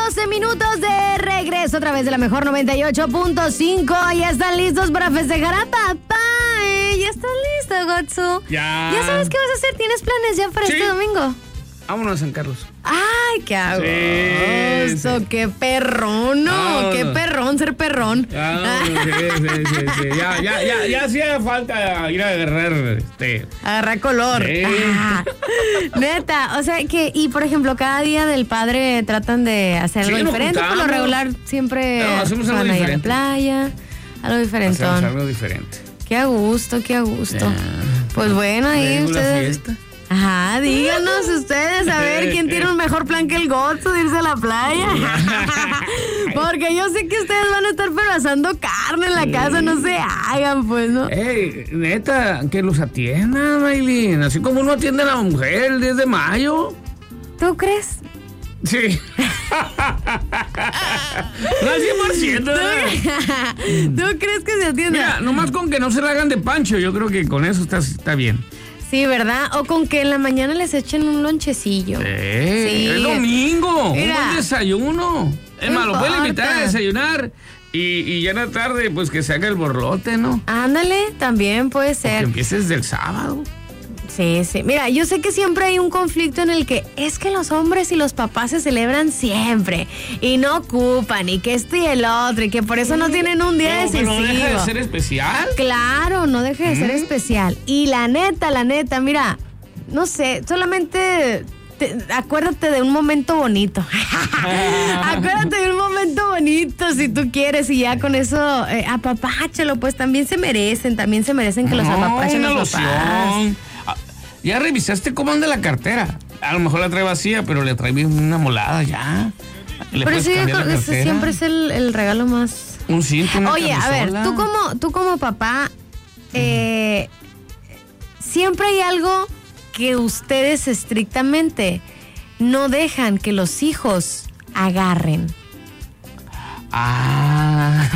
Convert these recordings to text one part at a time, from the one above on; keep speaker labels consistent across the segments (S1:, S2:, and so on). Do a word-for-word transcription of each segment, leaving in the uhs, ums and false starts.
S1: doce minutos de regreso a través de la mejor noventa y ocho punto cinco. ¿Ya están listos para festejar a papá? ¿Eh? ¿Ya estás listo, Gotsu?
S2: Ya.
S1: ¿Ya sabes qué vas a hacer? ¿Tienes planes ya para
S2: Sí.
S1: este domingo?
S2: Vámonos a San Carlos.
S1: ¡Ay, qué a
S2: Sí,
S1: gusto!
S2: sí.
S1: ¡Qué perrón! ¡No!
S2: Vámonos.
S1: ¡Qué perrón ser perrón!
S2: Ah, no, sí, sí, sí, sí. Ya, ya, ya, ya hacía falta ir a agarrar este.
S1: Agarrar color.
S2: Sí.
S1: Ah, neta, o sea que, y por ejemplo, cada día del padre tratan de hacer
S2: Sí,
S1: algo
S2: nos
S1: diferente. Por lo
S2: juntamos.
S1: regular siempre
S2: No, hacemos
S1: van
S2: algo
S1: ahí a la
S2: diferente.
S1: playa, algo
S2: Hacemos
S1: diferentón.
S2: algo diferente.
S1: Qué a gusto, qué a gusto.
S2: Ya.
S1: Pues bueno, ahí
S2: Vengo a la
S1: ustedes.
S2: fiesta.
S1: Ajá, díganos ustedes a ver quién tiene un mejor plan que el Gotsu de irse a la playa. Porque yo sé que ustedes van a estar pero asando carne en la casa, no se hagan, pues, ¿no?
S2: Ey, neta, que los atiendan, Maylin. Así como uno atiende a la mujer el diez de mayo.
S1: ¿Tú crees?
S2: Sí. No al cien por ciento, ¿verdad?
S1: ¿Tú crees que se atiende?
S2: Mira, nomás con que no se la hagan de pancho, yo creo que con eso está, está bien.
S1: Sí, ¿verdad? O con que en la mañana les echen un lonchecillo.
S2: Eh,
S1: Sí.
S2: Es domingo,
S1: Mira.
S2: un buen desayuno. Es
S1: No
S2: más, lo pueden
S1: importa.
S2: invitar a desayunar y, y ya en la tarde, pues que se haga el borlote, ¿no?
S1: Ándale, también puede
S2: Que
S1: ser.
S2: empieces desde el sábado.
S1: Sí, sí. Mira, yo sé que siempre hay un conflicto en el que es que los hombres y los papás se celebran siempre y no ocupan y que esto y el otro y que por eso no tienen un día
S2: Pero, pero
S1: decisivo.
S2: no deja de ser especial.
S1: Claro, no deje de ser especial. Y la neta, la neta, mira, no sé, solamente te- acuérdate de un momento bonito. Acuérdate de un momento bonito si tú quieres y ya con eso eh, apapáchalo, pues también se merecen, también se merecen que los
S2: No,
S1: apapachen
S2: una
S1: los papás.
S2: loción. Ah, ya revisaste cómo anda la cartera. A lo mejor la trae vacía, pero le trae bien una molada ya. Le
S1: Pero
S2: puedes
S1: sí,
S2: cambiar la
S1: ese
S2: cartera.
S1: siempre es el, el regalo más.
S2: Un cinto, una
S1: Oye, a ver,
S2: camisola.
S1: tú como, tú como papá, eh, siempre hay algo que ustedes estrictamente no dejan que los hijos agarren.
S2: Ah.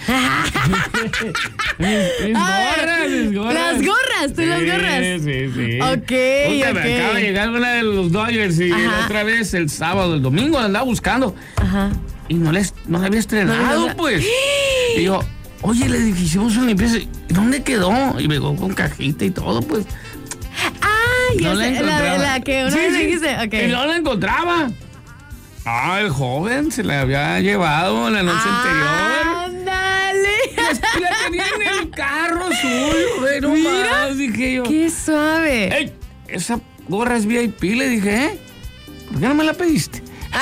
S2: mis
S1: A ver,
S2: gorras, mis gorras.
S1: las gorras, tú las
S2: Sí,
S1: gorras.
S2: Sí, sí.
S1: Ok,
S2: Puta,
S1: ok.
S2: me acaba de llegar una de los Dodgers y
S1: Ajá.
S2: la otra vez el sábado, el domingo la andaba buscando
S1: Ajá.
S2: y no les, no la había estrenado,
S1: No, no, no.
S2: pues. Y yo, oye, le dije, hicimos una limpieza. ¿Y dónde quedó? Y me llegó con cajita y todo, pues.
S1: Ah, ya
S2: No la
S1: sé, la,
S2: encontraba.
S1: la que una
S2: Sí,
S1: vez
S2: sí.
S1: dijiste, ok.
S2: Y no la encontraba. Ah, el joven se la había llevado la noche anterior.
S1: ¡Ándale!
S2: Y la tenía en el carro suyo, güey, no
S1: Mira.
S2: más, dije yo.
S1: ¡Qué suave!
S2: Ey, esa gorra es V I P, le dije, ¿eh? ¿Por qué no me la pediste?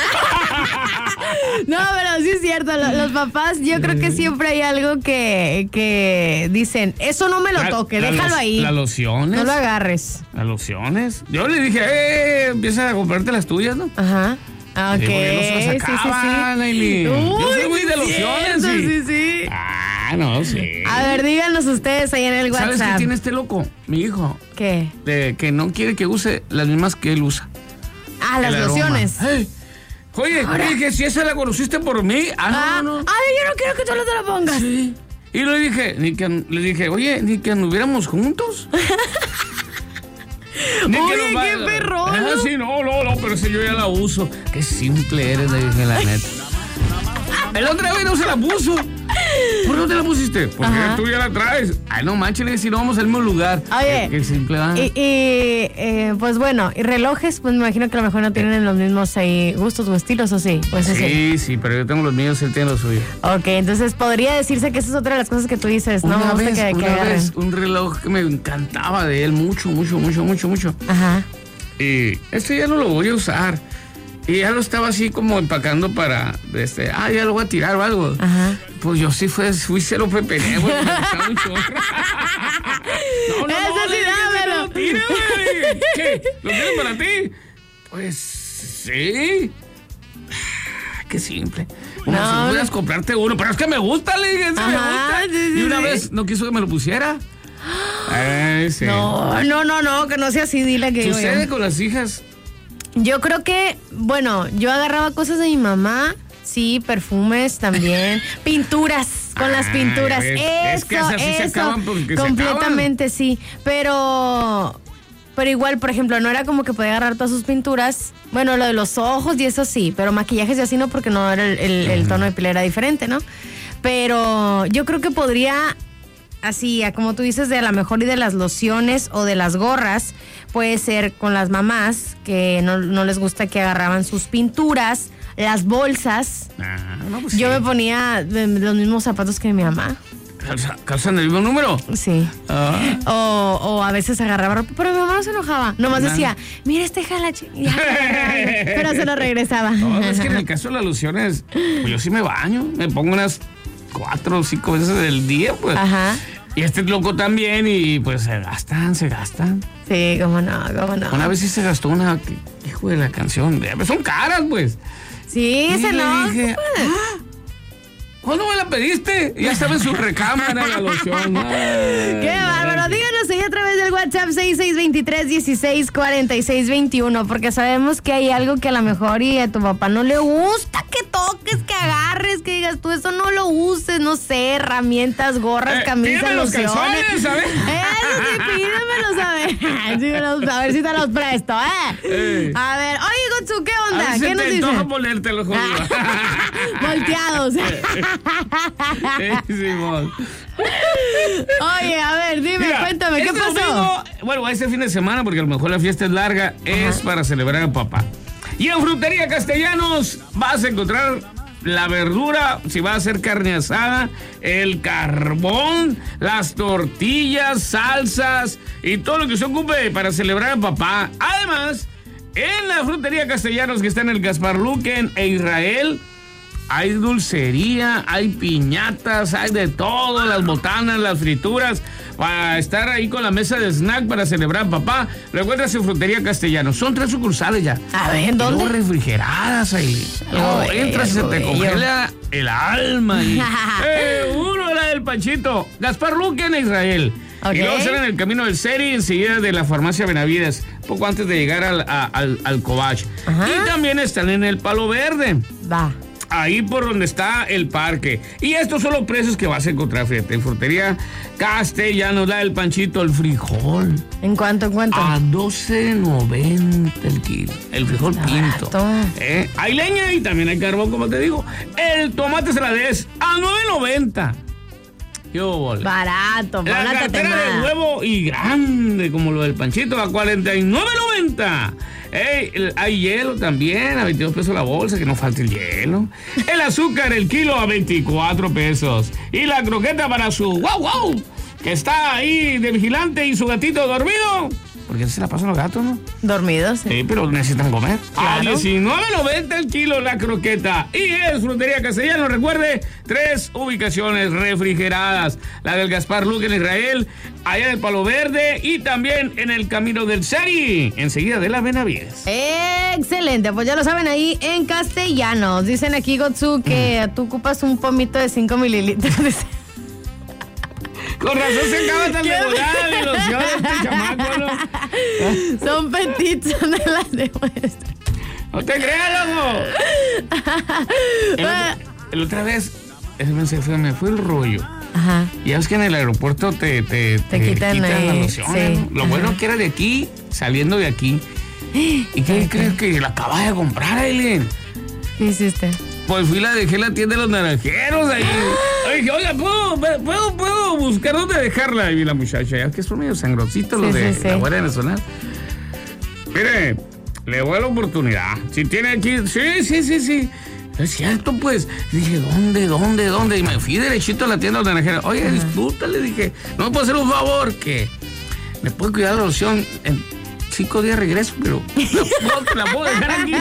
S1: No, pero sí es cierto, lo- los papás, yo creo que siempre hay algo que, que dicen, eso no me lo
S2: La-
S1: toque,
S2: la
S1: déjalo
S2: lo-
S1: ahí.
S2: Las lociones.
S1: No lo agarres.
S2: Las lociones. Yo le dije, eh, empieza a comprarte las tuyas, ¿no?
S1: Ajá. Ok.
S2: Sí, porque no se las acaban, Ailey. Yo soy muy de lociones,
S1: cierto,
S2: sí.
S1: sí, sí.
S2: Ah, no, sí.
S1: A ver, díganos ustedes ahí en el
S2: ¿Sabes
S1: WhatsApp.
S2: qué tiene este loco? Mi hijo.
S1: ¿Qué?
S2: De que no quiere que use las mismas que él usa.
S1: Ah, las
S2: El aroma.
S1: lociones.
S2: Ey, oye,
S1: Ahora.
S2: dije, si esa la conociste por mí. Ah, no,
S1: Ah,
S2: no, no.
S1: ay, yo no quiero que tú no te la pongas.
S2: Sí. Y le dije, ni que, le dije, oye, ni que anduviéramos juntos. Ni que
S1: Oye,
S2: nos
S1: qué
S2: va-
S1: perrón,
S2: Ah,
S1: ¿no?
S2: sí, no, no, no, pero si yo ya la uso. Qué simple eres, le dije, la neta. El otra vez no se la puso. ¿Por qué no te la pusiste? Porque
S1: Ajá.
S2: tú ya la traes. Ay, no manches, le dije, si no vamos al mismo lugar.
S1: Oye,
S2: Qué, qué simple, ¿verdad?
S1: Y, y, eh, pues bueno, y relojes, pues me imagino que a lo mejor no tienen los mismos ahí gustos o estilos, ¿o sí? Pues sí.
S2: Sí, sí, pero yo tengo los míos, él tiene los suyos.
S1: Ok, entonces podría decirse que esa es otra de las cosas que tú dices, no me
S2: Una
S1: gusta
S2: vez,
S1: que, que
S2: una
S1: agarren.
S2: vez, un reloj que me encantaba de él mucho, mucho, mucho, mucho, mucho.
S1: Ajá.
S2: Y este ya no lo voy a usar. Y ya lo estaba así como empacando para, este, ah, ya lo voy a tirar o algo.
S1: Ajá.
S2: Pues yo sí fue, fui cero pepené, güey, me gustaba un chorro. No, no,
S1: Ese
S2: no,
S1: sí,
S2: le dije,
S1: dámelo.
S2: "No lo tires, güey". ¿Qué? ¿Lo tienes para ti? Pues, sí. Ah, qué simple. Como
S1: No,
S2: si
S1: no.
S2: pudieras comprarte uno, pero es que me gusta, le dije, ese me
S1: Ajá,
S2: gusta.
S1: sí, sí,
S2: y una
S1: sí.
S2: vez no quiso que me lo pusiera. Ay, sí.
S1: No, no, no, no, que no sea así, dile que digo yo.
S2: Sucede con las hijas.
S1: Yo creo que, bueno, yo agarraba cosas de mi mamá, sí, perfumes también, pinturas, con las
S2: Ah,
S1: pinturas,
S2: ves,
S1: eso,
S2: es que esas sí se
S1: eso,
S2: acaban porque se
S1: completamente sí, pero pero igual, por ejemplo, no era como que podía agarrar todas sus pinturas. Bueno, lo de los ojos y eso sí, pero maquillajes y así no, porque no era el, el, el tono de piel era diferente, ¿no? Pero yo creo que podría, así, como tú dices, de a lo mejor y de las lociones o de las gorras, puede ser con las mamás que no, no les gusta que agarraban sus pinturas, las bolsas.
S2: Ah, no, pues
S1: yo
S2: sí.
S1: me ponía los mismos zapatos que mi mamá.
S2: ¿Calza, ¿Calzan el mismo número?
S1: Sí.
S2: Ah.
S1: O, o a veces agarraba ropa, pero mi mamá no se enojaba. Nomás nah. decía, mira este jalache. Pero se lo regresaba.
S2: No, es que en el caso de las lociones, pues yo sí me baño. Me pongo unas cuatro o cinco veces del día, pues.
S1: Ajá.
S2: Y este loco también, y pues se gastan, se gastan.
S1: Sí, cómo no, cómo no.
S2: Una vez sí se gastó una, hijo de la canción. Son caras, pues.
S1: Sí, y se no.
S2: Dije, ah, ¿cuándo me la pediste? Ya estaba en su recámara la loción. Ay,
S1: qué bárbaro. Díganos ahí a través del WhatsApp seis seis dos tres, dieciséis cuarenta y seis veintiuno, porque sabemos que hay algo que a lo mejor y a tu papá no le gusta que toques, que agarres, que digas tú eso no lo uses, no sé, herramientas, gorras,
S2: eh,
S1: camisas, lociones.
S2: Calzones, ¿sabes?
S1: Eso sí, pídemelos a ver. Sí, a ver si te los presto, ¿eh? eh. A ver, oye, Gotsu, ¿qué onda?
S2: A ver si
S1: ¿Qué
S2: te
S1: nos dices?
S2: antoja ponértelo, jodido.
S1: Volteados.
S2: Sí, Simón.
S1: Oye, a ver, dime, Mira, cuéntame, ¿qué
S2: este
S1: pasó?
S2: Domingo, bueno, este fin de semana, porque a lo mejor la fiesta es larga, Ajá. es para celebrar a papá. Y en Frutería Castellanos vas a encontrar la verdura, si va a hacer carne asada, el carbón, las tortillas, salsas y todo lo que se ocupe para celebrar a papá. Además, en la Frutería Castellanos, que está en el Gaspar Luquen e Israel, hay dulcería, hay piñatas, hay de todo, las botanas, las frituras, para estar ahí con la mesa de snack para celebrar papá. Recuerda en Frutería Castellanos. Son tres sucursales ya.
S1: A ver, ¿dónde?
S2: Dos refrigeradas ahí. No, entras y se te congela el alma. Y, eh, uno la del Panchito. Gaspar Luquen en Israel. Okay. Y luego salen en el camino del Seri, enseguida de la farmacia Benavides, poco antes de llegar al, a, al, al Cobach. Ajá. Y también están en el Palo Verde.
S1: Va.
S2: Ahí por donde está el parque. Y estos son los precios que vas a encontrar, fíjate. En Frutería Castellanos, la del Panchito, el frijol.
S1: ¿En cuánto, en cuánto?
S2: A doce noventa el kilo. El frijol está pinto. ¿Eh? Hay leña y también hay carbón, como te digo. El tomate saladez a nueve noventa. Yo,
S1: barato,
S2: la cartera de huevo y grande, como lo del Panchito, a cuarenta y nueve noventa. Hey, hay hielo también, a veintidós pesos la bolsa, que no falte el hielo. El azúcar, el kilo, a veinticuatro pesos. Y la croqueta para su wow wow, que está ahí de vigilante y su gatito dormido. Porque se la pasan los gatos, ¿no?
S1: Dormidos, sí.
S2: Sí, pero necesitan comer.
S1: Claro.
S2: A diecinueve noventa el kilo la croqueta. Y es Frutería Castellanos, recuerde, tres ubicaciones refrigeradas. La del Gaspar Luquen en Israel, allá en el Palo Verde y también en el Camino del Seri, enseguida de la Benavides.
S1: Excelente, pues ya lo saben ahí en Castellanos. Dicen aquí, Gotsu, que mm. tú ocupas un pomito de cinco mililitros de...
S2: Con razón se acaba tan de volada de ilusión este chamaco, ¿no?
S1: Son petitos, son de las de muestra.
S2: No te creas, loco. El, otro, el otra vez, se fue, me fue el rollo.
S1: Ajá.
S2: Y ya ves que en el aeropuerto te, te,
S1: te, te quitan,
S2: quitan
S1: eh,
S2: la loción. Sí, ¿no? Lo ajá. bueno que era de aquí, saliendo de aquí. ¿Y qué crees que la acabas de comprar, Aileen?
S1: ¿Qué hiciste?
S2: Pues fui, la dejé en la tienda de los naranjeros ahí. Ay, dije, oiga, ¿puedo, puedo, puedo buscar dónde dejarla? Y la muchacha, ya es que son medio sangrositos sí, los de sí, sí. la Guardia Nacional. Mire, le doy la oportunidad. Si tiene aquí, sí, sí, sí, sí. Es cierto, pues. Dije, ¿dónde, dónde, dónde? Y me fui derechito a la tienda de los naranjeros. Oye, disputa, le dije, ¿no me puedo hacer un favor? Que me puede cuidar la loción en cinco días regreso, pero la puedo, la puedo dejar aquí.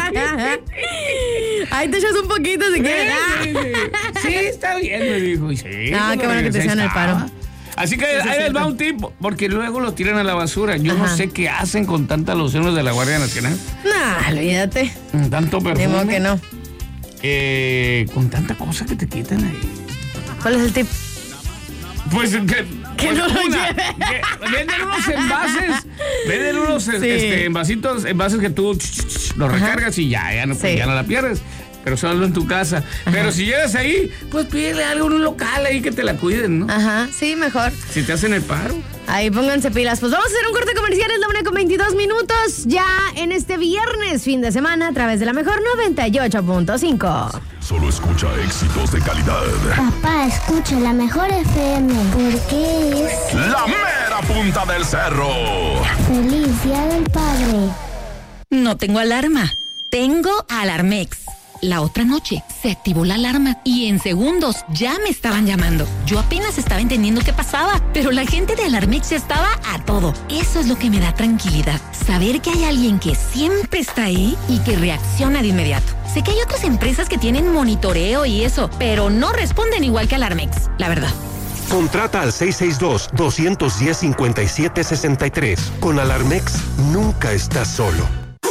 S1: Ahí te echas un poquito si quieres.
S2: Sí, sí, sí, está bien, me dijo. Y sí,
S1: ah, qué bueno que te hacían el paro.
S2: Así que ahí les va un tip, porque luego lo tiran a la basura. Yo Ajá. no sé qué hacen con tantas lociones de la Guardia Nacional.
S1: No, olvídate.
S2: Tanto perfume.
S1: Digo que no.
S2: Eh, con tanta cosa que te quitan ahí.
S1: ¿Cuál es el tip?
S2: Pues que,
S1: que
S2: pues
S1: no lo
S2: una,
S1: lleve.
S2: Que venden unos envases, venden unos sí. este, envasitos, envases que tú ch, ch, ch, los recargas y ya, ya no, sí. ya no la pierdes. pero solo en tu casa. Ajá. Pero si llegas ahí, pues pídele algo en un local ahí que te la cuiden, ¿no?
S1: Ajá, sí, mejor.
S2: Si te hacen el paro.
S1: Ahí pónganse pilas. Pues vamos a hacer un corte comercial, es la una con veintidós minutos. Ya en este viernes, fin de semana, a través de la mejor noventa y ocho punto cinco.
S3: Solo escucha éxitos de calidad.
S4: Papá, escucha la mejor F M. Porque es
S3: la mera punta del cerro.
S4: Feliz Día del Padre.
S5: No tengo alarma. Tengo Alarmex. La otra noche se activó la alarma y en segundos ya me estaban llamando. Yo apenas estaba entendiendo qué pasaba, pero la gente de Alarmex estaba a todo. Eso es lo que me da tranquilidad. Saber que hay alguien que siempre está ahí y que reacciona de inmediato. Sé que hay otras empresas que tienen monitoreo y eso, pero no responden igual que Alarmex, la verdad.
S6: Contrata al seis seis dos, dos uno cero, cinco siete seis tres. Con Alarmex nunca estás solo.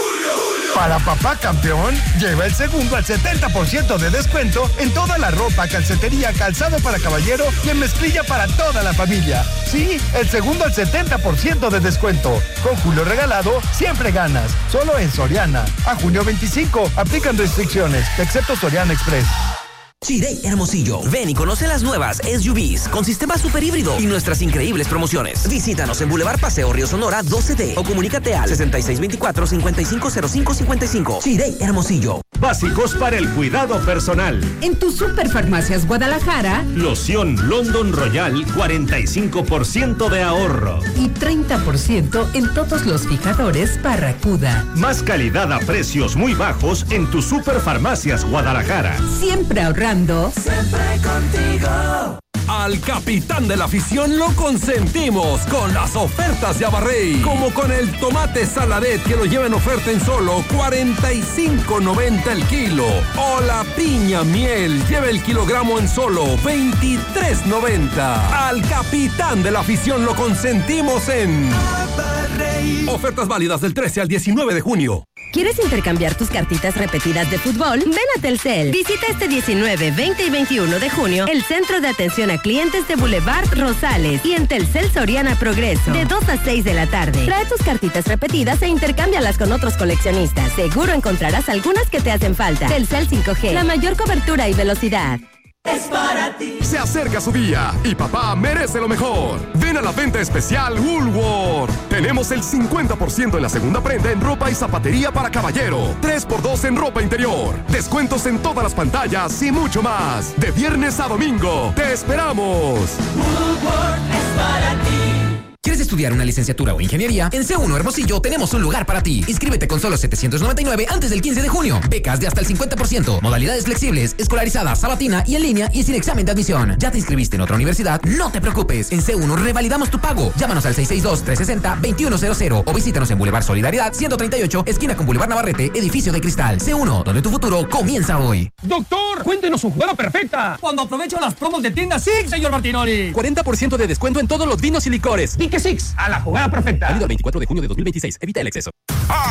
S7: Para papá campeón, lleva el segundo al setenta por ciento de descuento en toda la ropa, calcetería, calzado para caballero y en mezclilla para toda la familia. Sí, el segundo al setenta por ciento de descuento. Con Julio Regalado, siempre ganas. Solo en Soriana. A junio veinticinco, aplican restricciones, excepto Soriana Express.
S8: Chirey Hermosillo. Ven y conoce las nuevas S U Vs con sistema super híbrido y nuestras increíbles promociones. Visítanos en Boulevard Paseo Río Sonora doce D o comunícate al sesenta y seis veinticuatro, cincuenta y cinco cero cinco cincuenta y cinco. Chirey Hermosillo.
S9: Básicos para el cuidado personal.
S10: En tu Superfarmacias Guadalajara,
S9: loción London Royal, cuarenta y cinco por ciento de ahorro.
S10: Y treinta por ciento en todos los fijadores Barracuda.
S9: Más calidad a precios muy bajos en tu Superfarmacias Guadalajara.
S10: Siempre ahorrando.
S11: Siempre contigo.
S12: Al capitán de la afición lo consentimos con las ofertas de Abarrey, como con el tomate saladet que lo lleva en oferta en solo cuarenta y cinco noventa el kilo, o la piña miel lleva el kilogramo en solo veintitrés noventa. Al capitán de la afición lo consentimos en Abarrey. Ofertas válidas del trece al diecinueve de junio.
S13: ¿Quieres intercambiar tus cartitas repetidas de fútbol? Ven a Telcel. Visita este diecinueve, veinte y veintiuno de junio el Centro de Atención a Clientes de Boulevard Rosales y en Telcel Soriana Progreso, de dos a seis de la tarde. Trae tus cartitas repetidas e intercámbialas con otros coleccionistas. Seguro encontrarás algunas que te hacen falta. Telcel cinco G, la mayor cobertura y velocidad.
S11: Es para ti.
S3: Se acerca su día y papá merece lo mejor. Ven a la venta especial Woolworth. Tenemos el cincuenta por ciento en la segunda prenda en ropa y zapatería para caballero. tres por dos en ropa interior. Descuentos en todas las pantallas y mucho más. De viernes a domingo. ¡Te esperamos!
S11: Woolworth es para ti.
S14: ¿Quieres estudiar una licenciatura o ingeniería? En C uno Hermosillo tenemos un lugar para ti. Inscríbete con solo setecientos noventa y nueve antes del quince de junio. Becas de hasta el cincuenta por ciento. Modalidades flexibles, escolarizada, sabatina y en línea y sin examen de admisión. ¿Ya te inscribiste en otra universidad? No te preocupes. En C uno revalidamos tu pago. Llámanos al seis seis dos, tres seis cero, dos uno cero cero o visítanos en Boulevard Solidaridad ciento treinta y ocho, esquina con Boulevard Navarrete, edificio de cristal. C uno, donde tu futuro comienza hoy.
S15: Doctor, cuéntenos su jugada perfecta.
S16: Cuando aprovecho las promos de tienda Six, señor Martinoli.
S15: cuarenta por ciento de descuento en todos los vinos y licores. Pique Six, a la jugada perfecta.
S17: Válido el veinticuatro de junio de dos mil veintiséis. Evita el exceso.